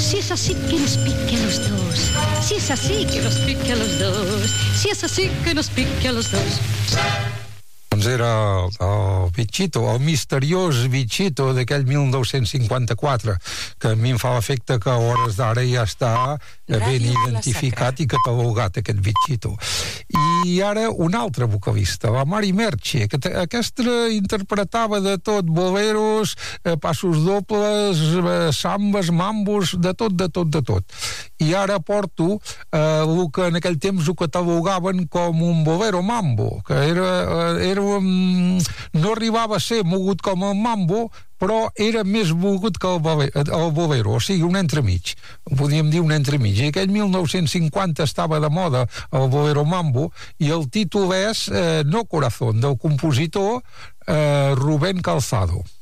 Si es así que nos pique a los dos. Si es así que nos pique a los dos. Si es así que nos pique a los dos. Doncs era el Bichito, el misteriós Bichito d'aquell 1954, que a mi em fa l'efecte que a hores d'ara ja està ben identificat i catalogat, aquest Bichito. I ara un altre vocalista, la Mari Merche, que aquesta interpretava de tot, boleros, passos dobles, sambes, mambos, de tot. I ara porto el que en aquell temps ho catalogaven com un bolero mambo, que era no arribava a ser mogut com el mambo, però era més mogut que el bolero, o sigui, un entremig. Podríem dir un entremig. I aquell 1950 estava de moda el bolero mambo, i el títol és No Corazón, del compositor Rubén Calzado.